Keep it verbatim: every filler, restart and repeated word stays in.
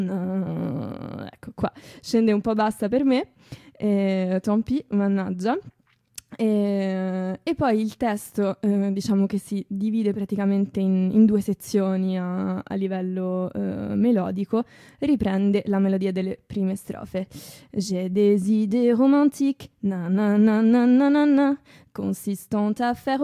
Uh, ecco qua, scende un po' bassa per me, eh, tant pis, mannaggia. E, e poi il testo, eh, diciamo che si divide praticamente in, in due sezioni a, a livello eh, melodico, riprende la melodia delle prime strofe. J'ai des idées romantiques, na na na na na na na, consistant à faire